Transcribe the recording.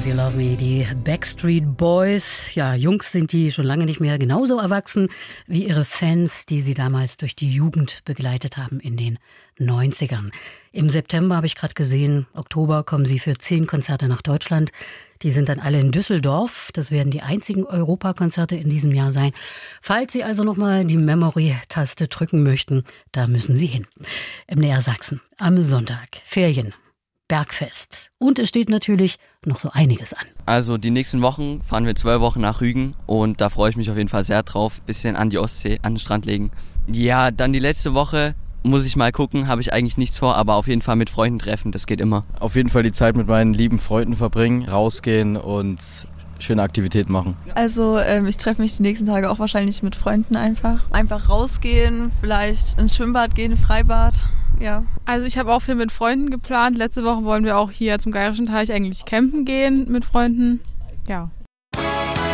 You Love Me, die Backstreet Boys. Ja, Jungs sind die schon lange nicht mehr genauso erwachsen wie ihre Fans, die sie damals durch die Jugend begleitet haben in den 90ern. Im September habe ich gerade gesehen, Oktober kommen sie für 10 Konzerte nach Deutschland. Die sind dann alle in Düsseldorf. Das werden die einzigen Europakonzerte in diesem Jahr sein. Falls Sie also nochmal die Memory-Taste drücken möchten, da müssen Sie hin. MDR Sachsen am Sonntag. Ferien. Bergfest. Und es steht natürlich noch so einiges an. Also die nächsten Wochen fahren wir 2 Wochen nach Rügen und da freue ich mich auf jeden Fall sehr drauf. Bisschen an die Ostsee, an den Strand legen. Ja, dann die letzte Woche muss ich mal gucken, habe ich eigentlich nichts vor, aber auf jeden Fall mit Freunden treffen, das geht immer. Auf jeden Fall die Zeit mit meinen lieben Freunden verbringen, rausgehen und schöne Aktivitäten machen. Also ich treffe mich die nächsten Tage auch wahrscheinlich mit Freunden einfach. Einfach rausgehen, vielleicht ins Schwimmbad gehen, Freibad. Ja. Also ich habe auch viel mit Freunden geplant. Letzte Woche wollen wir auch hier zum Geirischen Teich eigentlich campen gehen mit Freunden. Ja,